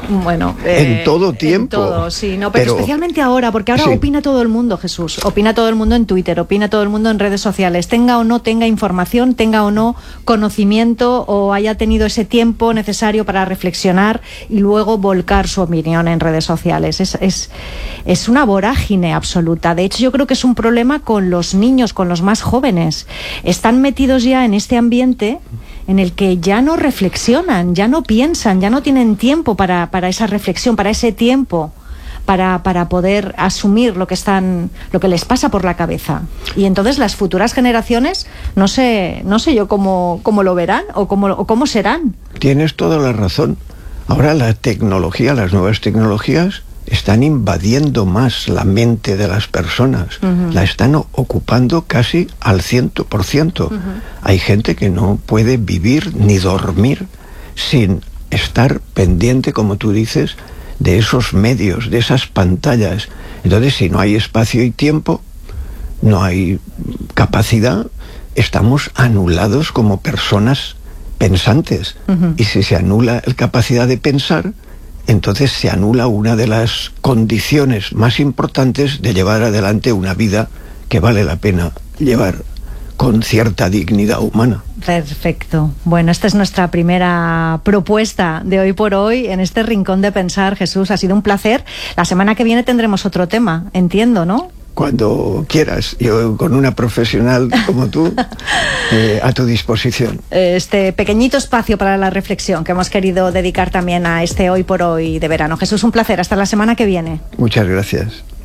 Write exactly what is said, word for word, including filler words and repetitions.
Bueno, eh, en todo tiempo. En todo, sí, no, pero, pero especialmente ahora, porque ahora sí. opina todo el mundo, Jesús. Opina todo el mundo en Twitter, opina todo el mundo en redes sociales. Tenga o no tenga información, tenga o no conocimiento o haya tenido ese tiempo necesario para reflexionar y luego volcar su opinión en redes sociales. Es, es, es una vorágine absoluta. De hecho, yo creo que es un problema con los niños, con los más jóvenes. Están metidos ya en este ambiente en el que ya no reflexionan, ya no piensan, ya no tienen tiempo para, para esa reflexión, para ese tiempo, para, para poder asumir lo que están, lo que les pasa por la cabeza. Y entonces las futuras generaciones, no sé, no sé yo cómo, cómo lo verán o cómo, o cómo serán. Tienes toda la razón. Ahora la tecnología, las nuevas tecnologías, están invadiendo más la mente de las personas, uh-huh. la están ocupando casi al ciento por ciento. Uh-huh. Hay gente que no puede vivir ni dormir sin estar pendiente, como tú dices, de esos medios, de esas pantallas. Entonces, si no hay espacio y tiempo, no hay capacidad, estamos anulados como personas pensantes. Uh-huh. Y si se anula la capacidad de pensar, entonces se anula una de las condiciones más importantes de llevar adelante una vida que vale la pena llevar con cierta dignidad humana. Perfecto. Bueno, esta es nuestra primera propuesta de hoy por hoy en este Rincón de Pensar. Jesús, ha sido un placer. La semana que viene tendremos otro tema, entiendo, ¿no? Cuando quieras, yo con una profesional como tú eh, a tu disposición. Este pequeñito espacio para la reflexión que hemos querido dedicar también a este Hoy por Hoy de verano. Jesús, un placer, hasta la semana que viene. Muchas gracias.